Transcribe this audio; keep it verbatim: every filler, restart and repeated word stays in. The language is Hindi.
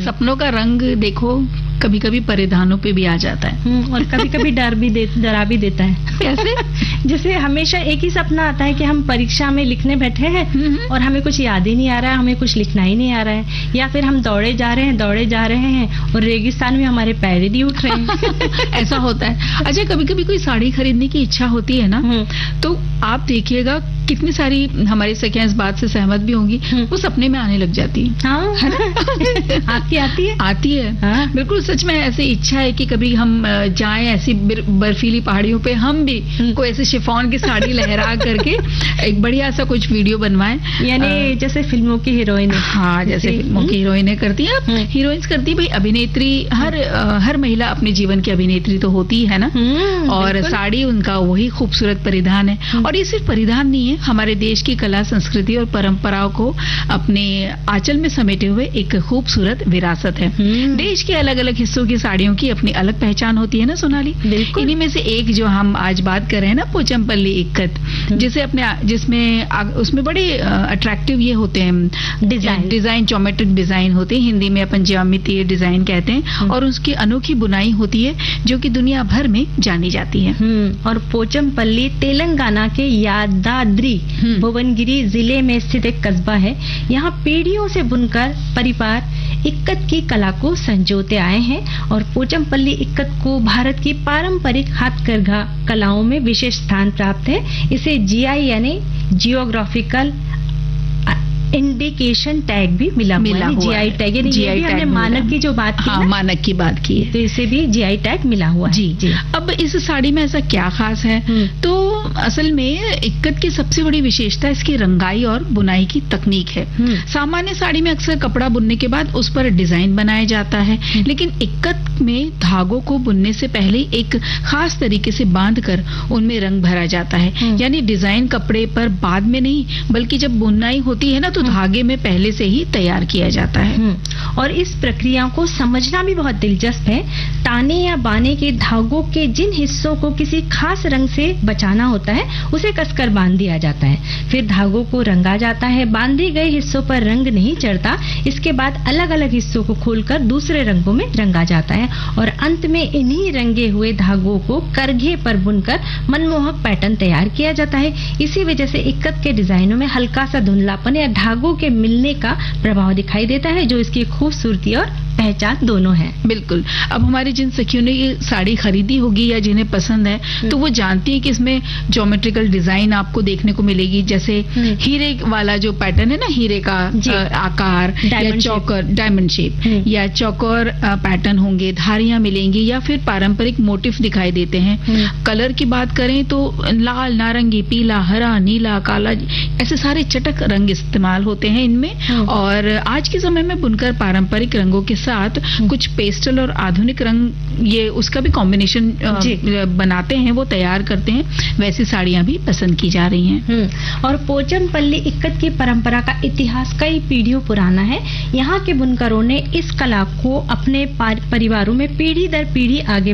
सपनों का रंग देखो कभी कभी परिधानों पे भी आ जाता है और कभी कभी डर भी दे डरा भी देता है। कैसे? जैसे हमेशा एक ही सपना आता है कि हम परीक्षा में लिखने बैठे हैं और हमें कुछ याद ही नहीं आ रहा है, हमें कुछ लिखना ही नहीं आ रहा है, या फिर हम दौड़े जा रहे हैं दौड़े जा रहे हैं और रेगिस्तान में हमारे पैर ही नहीं उठ रहे हैं। ऐसा होता है। अच्छा, कभी कभी कोई साड़ी खरीदने की इच्छा होती है ना, तो आप देखिएगा कितनी सारी हमारी सखियां इस बात से सहमत भी होंगी, वो सपने में आने लग जाती है। हाँ, है ना? आपकी आती है? आती है। हाँ? बिल्कुल सच में ऐसी इच्छा है कि कभी हम जाएं ऐसी बर्फीली पहाड़ियों पे, हम भी कोई ऐसे शिफॉन की साड़ी लहरा करके एक बढ़िया सा कुछ वीडियो बनवाएं, यानी जैसे फिल्मों की हीरोइन। हाँ, जैसे फिल्मों की हीरोइनें करती है, हीरोइंस करती है। भाई अभिनेत्री, हर हर महिला अपने जीवन की अभिनेत्री तो होती है ना, और साड़ी उनका वही खूबसूरत परिधान है। और ये सिर्फ परिधान नहीं है, हमारे देश की कला संस्कृति और परंपराओं को अपने आंचल में समेटे हुए एक खूबसूरत विरासत है। देश के अलग अलग हिस्सों की साड़ियों की अपनी अलग पहचान होती है ना सोनाली। इन्हीं में से एक जो हम आज बात कर रहे हैं ना, पोचमपल्ली इक्कत, जिसे अपने जिसमें उसमें बड़े अट्रैक्टिव ये होते हैं डिजाइन डिजाइन ज्योमेट्रिक डिजाइन होते हैं, हिंदी में अपन ज्यामितीय डिजाइन कहते हैं, और उसकी अनोखी बुनाई होती है जो कि दुनिया भर में जानी जाती है। और पोचमपल्ली तेलंगाना के यादाद्री भुवनगिरी जिले में स्थित एक कस्बा है। यहाँ पीढ़ियों से बुनकर परिवार इक्कत की कला को संजोते आए हैं और पोचमपल्ली इक्कत को भारत की पारंपरिक हाथकरघा कलाओं में विशेष स्थान प्राप्त है। इसे जीआई यानी जियोग्राफिकल इंडिकेशन टैग भी मिला, मिला हुआ है। जीआई टैग यानी ये भी हमने मानक की जो बात की, हाँ, मानक की बात की है, तो इसे भी जीआई टैग मिला हुआ है। जी जी। अब इस साड़ी में ऐसा क्या खास है? तो असल में इक्कत की सबसे बड़ी विशेषता इसकी रंगाई और बुनाई की तकनीक है। सामान्य साड़ी में अक्सर कपड़ा बुनने के बाद उस पर डिजाइन बनाया जाता है, लेकिन इक्कत में धागों को बुनने से पहले एक खास तरीके से बांधकर उनमें रंग भरा जाता है। यानी डिजाइन कपड़े पर बाद में नहीं, बल्कि जब बुनाई होती है ना, तो धागे में पहले से ही तैयार किया जाता है। और इस प्रक्रिया को समझना भी बहुत दिलचस्प है। ताने या बाने के धागों के जिन हिस्सों को किसी खास रंग से बचाना होता है, उसे कसकर बांध दिया जाता है। फिर धागों को रंगा जाता है। बांधे गए हिस्सों पर रंग नहीं चढ़ता। इसके बाद अलग अलग हिस्सों को खोलकर दूसरे रंगों में रंगा जाता है और अंत में इन्हीं रंगे हुए धागों को करघे पर बुनकर मनमोहक पैटर्न तैयार किया जाता है। इसी वजह से इक्कत के डिजाइनों में हल्का सा धुंधलापन या धागों के मिलने का प्रभाव दिखाई देता है, जो इसकी खूबसूरती और पहचान दोनों है। बिल्कुल। अब हमारी जिन सखियों ने ये साड़ी खरीदी होगी या जिन्हें पसंद है, तो वो जानती है कि इसमें ज्योमेट्रिकल डिजाइन आपको देखने को मिलेगी, जैसे हीरे वाला जो पैटर्न है ना, हीरे का आकार या चौकर डायमंड शेप या चौकर पैटर्न होंगे, धारियां मिलेंगी या फिर पारंपरिक मोटिफ दिखाई देते हैं। कलर की बात करें तो लाल, नारंगी, पीला, हरा, नीला, काला, ऐसे सारे चटक रंग इस्तेमाल होते हैं इनमें। और आज के समय में बुनकर पारंपरिक रंगों के साथ कुछ पेस्टल और आधुनिक रंग, ये उसका भी कॉम्बिनेशन बनाते हैं, वो तैयार करते हैं। वैसी साड़ियां भी पसंद की जा रही हैं। और पोचमपल्ली इक्कत की परंपरा का इतिहास कई पीढ़ियों पुराना है। यहाँ के बुनकरों ने इस कला को अपने परिवारों में पीढ़ी दर पीढ़ी आगे